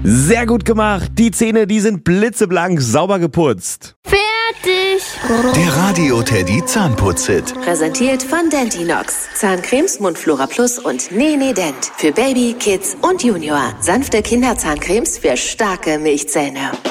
Sehr gut gemacht. Die Zähne, die sind blitzeblank, sauber geputzt. Fertig. Der Radio Teddy Zahnputz-Hit. Präsentiert von Dentinox. Zahncremes, Mundflora Plus und Nee Dent. Für Baby, Kids und Junior. Sanfte Kinderzahncremes für starke Milchzähne.